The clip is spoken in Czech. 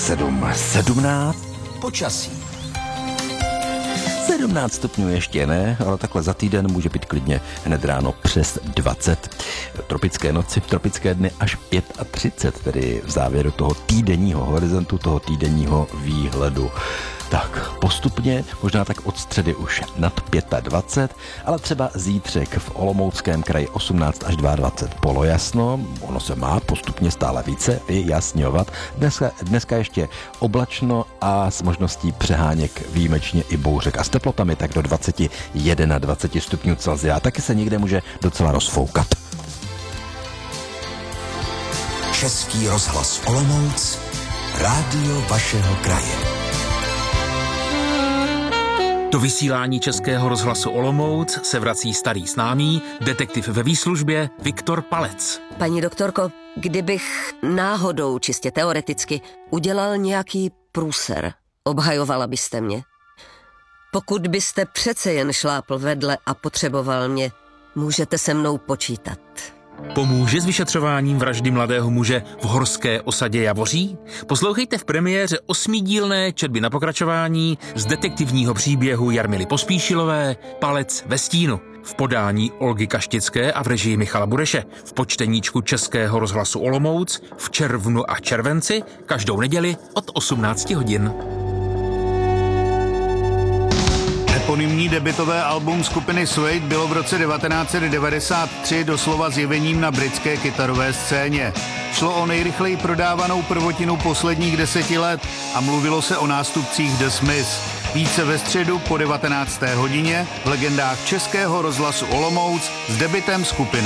7:17. Počasí. 17 stupňů ještě ne, ale takhle za týden může být klidně hned ráno přes 20. Tropické noci, tropické dny až 35, tedy v závěru toho týdenního horizontu, toho týdenního výhledu. Tak postupně, možná tak od středy už nad 25, ale třeba zítřek v Olomouckém kraji 18 až 22 polojasno, ono se má postupně stále více vyjasňovat. Dneska ještě oblačno a s možností přeháněk výjimečně i bouřek a s teplotami tak do 21 20 stupňů Celsia. Taky se někde může docela rozfoukat. Český rozhlas Olomouc, rádio vašeho kraje. Do vysílání Českého rozhlasu Olomouc se vrací starý známý, detektiv ve výslužbě Viktor Palec. Paní doktorko, kdybych náhodou, čistě teoreticky, udělal nějaký průser, obhajovala byste mě? Pokud byste přece jen šlápl vedle a potřeboval mě, můžete se mnou počítat. Pomůže s vyšetřováním vraždy mladého muže v horské osadě Javoří? Poslouchejte v premiéře 8dílné četby na pokračování z detektivního příběhu Jarmily Pospíšilové Palec ve stínu v podání Olgy Kaštické a v režii Michala Bureše v počteníčku Českého rozhlasu Olomouc v červnu a červenci každou neděli od 18 hodin. Eponymní debutové album skupiny Suede bylo v roce 1993 doslova zjevením na britské kytarové scéně. Šlo o nejrychleji prodávanou prvotinu posledních 10 let a mluvilo se o nástupcích The Smiths. Více ve středu po 19. hodině v legendách Českého rozhlasu Olomouc s debutem skupiny.